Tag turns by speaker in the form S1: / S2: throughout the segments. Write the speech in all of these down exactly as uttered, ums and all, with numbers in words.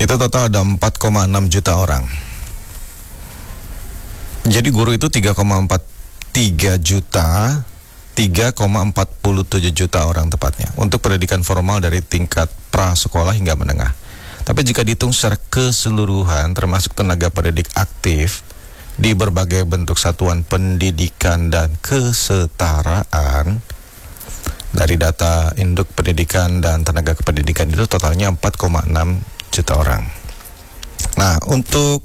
S1: Itu total ada empat koma enam juta orang. Jadi guru itu tiga koma empat tiga juta, tiga koma empat tujuh juta orang tepatnya untuk pendidikan formal dari tingkat prasekolah hingga menengah. Tapi jika dihitung secara keseluruhan termasuk tenaga pendidik aktif di berbagai bentuk satuan pendidikan dan kesetaraan, dari data Induk Pendidikan dan Tenaga Kependidikan itu totalnya empat koma enam juta orang. Nah, untuk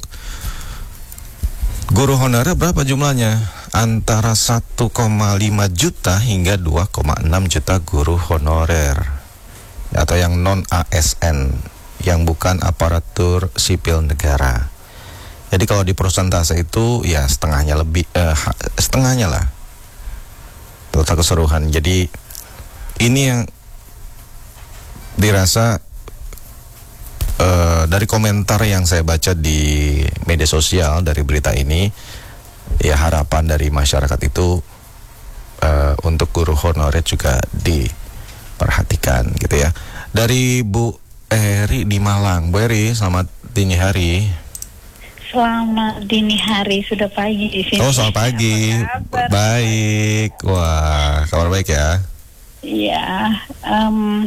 S1: guru honorer berapa jumlahnya? Antara satu koma lima juta hingga dua koma enam juta guru honorer atau yang non A S N, yang bukan aparatur sipil negara. Jadi kalau di persentase itu ya setengahnya lebih eh, setengahnya lah total keseluruhan. Jadi ini yang dirasa uh, dari komentar yang saya baca di media sosial dari berita ini, ya harapan dari masyarakat itu uh, untuk guru honorer juga diperhatikan gitu ya. Dari Bu Eri di Malang. Bu Eri, selamat dini hari.
S2: Selamat dini hari, sudah pagi di sini.
S1: Oh, selamat pagi. Baik. Wah, kabar baik ya.
S2: Iya, um,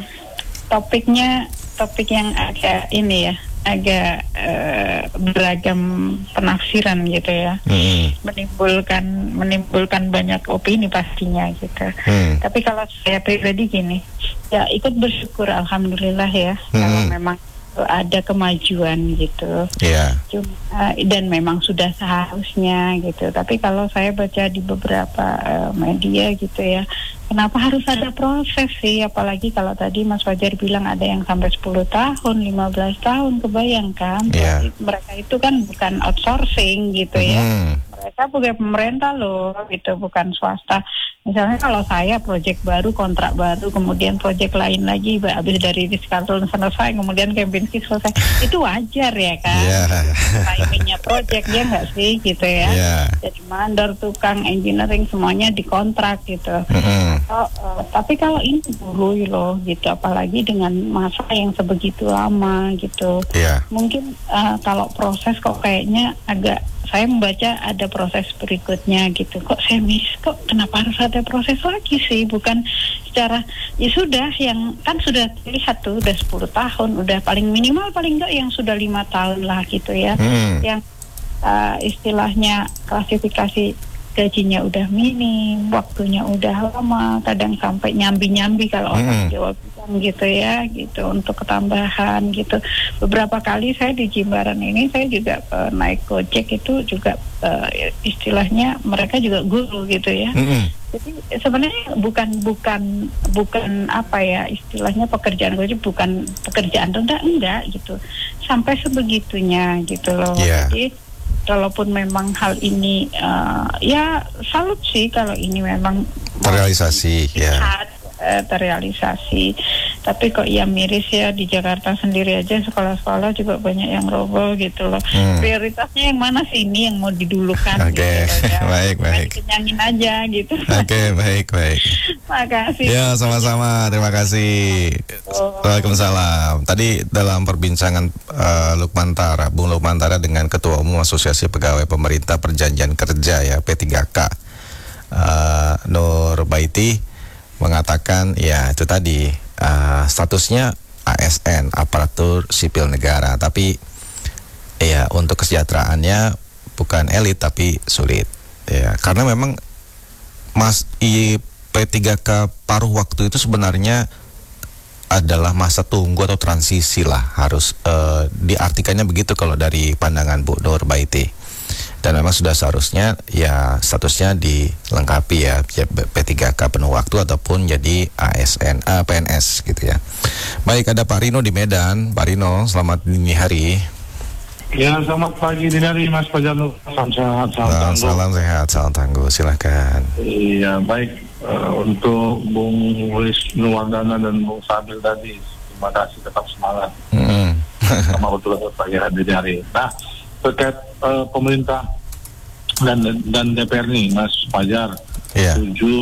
S2: topiknya topik yang agak ini ya, agak uh, beragam penafsiran gitu ya, hmm. menimbulkan menimbulkan banyak opini pastinya gitu. Hmm. Tapi kalau saya pribadi gini, ya ikut bersyukur, alhamdulillah ya, hmm. kalau memang ada kemajuan gitu.
S1: Yeah.
S2: Cuma, uh, dan memang sudah seharusnya gitu. Tapi kalau saya baca di beberapa uh, media gitu ya, kenapa harus ada proses sih? Apalagi kalau tadi Mas Fajar bilang ada yang sampai sepuluh tahun, lima belas tahun, kebayangkan?
S1: Yeah.
S2: Mereka itu kan bukan outsourcing gitu ya. Mm. Mereka bukan pemerintah loh, gitu, bukan swasta. Misalnya kalau saya proyek baru, kontrak baru, kemudian proyek lain lagi, habis dari Rizkatul selesai, kemudian Kempinski selesai, itu wajar ya kan?
S1: Yeah.
S2: Timingnya proyek, ya nggak sih, gitu ya?
S1: Yeah.
S2: Jadi mandor, tukang, engineering, semuanya dikontrak gitu.
S1: Mm-hmm.
S2: So, uh, tapi kalau ini dulu loh, gitu, apalagi dengan masa yang sebegitu lama gitu.
S1: Yeah.
S2: Mungkin uh, kalau proses kok kayaknya agak, saya membaca ada proses berikutnya gitu. Kok saya miss, kok kenapa harus ada proses lagi sih? Bukan secara, ya sudah, yang kan sudah terlihat tuh, udah sepuluh tahun, udah paling minimal, paling enggak yang sudah lima tahun lah gitu ya. Hmm. Yang uh, istilahnya klasifikasi gajinya udah minim, waktunya udah lama, kadang sampai nyambi-nyambi kalau orang hmm. Jawa bilang gitu ya, gitu, untuk ketambahan gitu. Beberapa kali saya di Jimbaran ini, saya juga uh, naik Gojek itu juga uh, istilahnya mereka juga guru gitu ya. Hmm. Jadi sebenarnya bukan bukan bukan apa ya istilahnya pekerjaan Gojek bukan pekerjaan rendah, enggak gitu. Sampai sebegitunya gitu loh.
S1: Yeah.
S2: Jadi kalaupun memang hal ini uh, ya salut sih kalau ini memang
S1: terrealisasi ya.
S2: terrealisasi. Tapi kok ya miris ya, di Jakarta sendiri aja sekolah-sekolah juga banyak yang roboh gitu loh. Hmm. Prioritasnya yang mana sih ini yang mau didulukan?
S1: Oke, okay. Gitu, ya. baik baik.
S2: Kenyangin aja gitu.
S1: Oke okay, baik baik.
S2: Makasih.
S1: Ya sama-sama, terima kasih. Oh. Waalaikumsalam. Tadi dalam perbincangan uh, Lukman Tara, Bung Lukman Tara dengan Ketua Umum Asosiasi Pegawai Pemerintah Perjanjian Kerja ya P tiga K, uh, Nur Baiti, mengatakan ya itu tadi uh, statusnya A S N, aparatur sipil negara, tapi ya untuk kesejahteraannya bukan elit tapi sulit ya, karena memang Mas I P tiga K paruh waktu itu sebenarnya adalah masa tunggu atau transisi lah, harus uh, diartikannya begitu kalau dari pandangan Bu Nur Baiti. Dan memang sudah seharusnya ya statusnya dilengkapi ya, P tiga K penuh waktu ataupun jadi A S N, uh, P N S gitu ya. Baik, ada Pak Rino di Medan. Pak Rino, selamat dini hari.
S3: Ya, selamat pagi dini hari Mas Fajar. Salam sehat, salam tangguh.
S1: Salam sehat, salam tangguh. Silakan.
S3: Iya, baik. Uh, untuk Bung Wisnuwardana dan Bung Sabil tadi, terima kasih, tetap semangat. Mm-hmm. Sama betul pagi dini hari. Nah, terkait uh, pemerintah dan dan D P R nih Mas Fajar,
S1: yeah.
S3: setuju